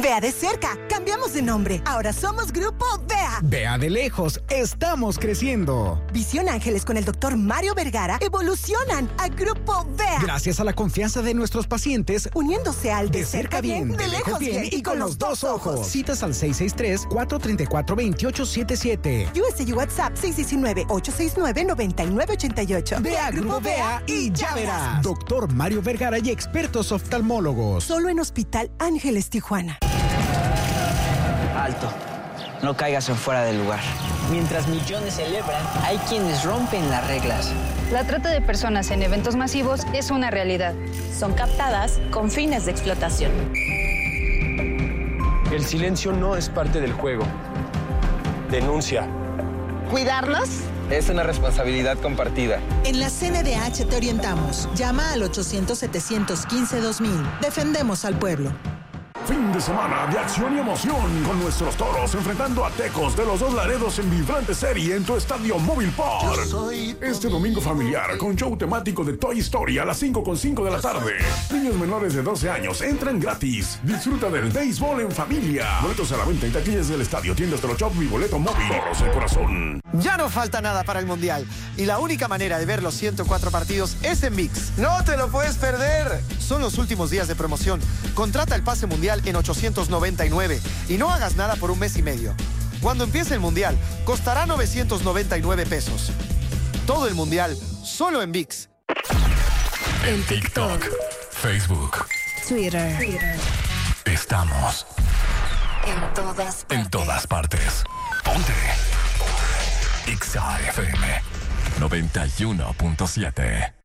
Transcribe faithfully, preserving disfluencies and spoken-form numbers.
Vea de cerca, cambiamos de nombre. Ahora somos Grupo Vea. Vea de lejos, estamos creciendo. Visión Ángeles con el doctor Mario Vergara evolucionan a Grupo Vea. Gracias a la confianza de nuestros pacientes, uniéndose al de, de cerca bien, de lejos bien y con los dos ojos. Citas al seis seis tres, cuatro tres cuatro, dos ocho siete siete. U S U WhatsApp seis uno nueve, ocho seis nueve, nueve nueve ocho ocho. Vea Grupo Vea y ya verás. Doctor Mario Vergara y expertos oftalmólogos. Solo en Hospital Ángeles Tijuana. Alto. No caigas en fuera del lugar. Mientras millones celebran, hay quienes rompen las reglas. La trata de personas en eventos masivos es una realidad. Son captadas con fines de explotación. El silencio no es parte del juego. Denuncia. ¿Cuidarnos? Es una responsabilidad compartida. En la C N D H te orientamos. Llama al ochocientos, setecientos quince, dos mil. Defendemos al pueblo. Fin de semana de acción y emoción con nuestros Toros enfrentando a Tecos de los Dos Laredos en vibrante serie en tu estadio Móvil Park. Este domingo familiar con show temático de Toy Story a las cinco con cinco de la tarde. Niños menores de doce años entran gratis. Disfruta del béisbol en familia. Boletos a la venta en taquillas del estadio, tiendas Torochop y boleto móvil. Toros del corazón. Ya no falta nada para el Mundial y la única manera de ver los ciento cuatro partidos es en ViX. ¡No te lo puedes perder! Son los últimos días de promoción. Contrata el pase mundial en ochocientos noventa y nueve y no hagas nada por un mes y medio. Cuando empiece el Mundial, costará novecientos noventa y nueve pesos. Todo el Mundial, solo en ViX. En TikTok, Facebook, Twitter. Twitter. Estamos en todas partes. En todas partes. Ponte. X A F M noventa y uno punto siete.